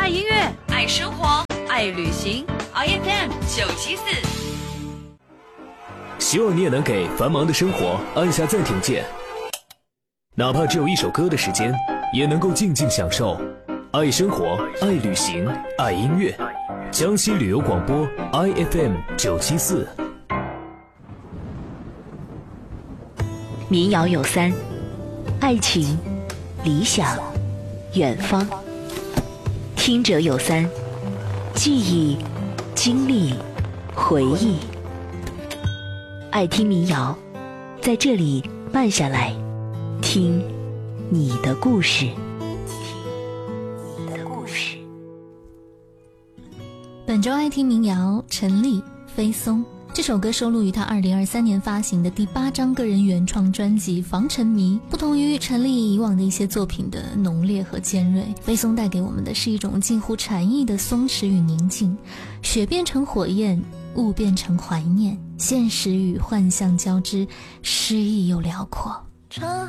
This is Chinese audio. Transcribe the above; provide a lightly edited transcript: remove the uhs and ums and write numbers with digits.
爱音乐， 爱生活， 爱旅行。 IFM 974。 希望你也能给繁忙的生活按下暂停键，哪怕只有一首歌的时间，也能够静静享受。爱生活，爱旅行，爱音乐。江西旅游广播 IFM 974。 民谣有三：爱情、理想、远方。听者有三：记忆、经历、回忆。爱听民谣，在这里慢下来，听你的故事。 本周爱听民谣，陈粒《飞松》。这首歌收录于他2023年发行的第8张个人原创专辑《防尘迷》。不同于陈粒以往的一些作品的浓烈和尖锐，《飞松》带给我们的是一种近乎禅意的松弛与宁静。雪变成火焰，雾变成怀念，现实与幻象交织，诗意又辽阔。 沧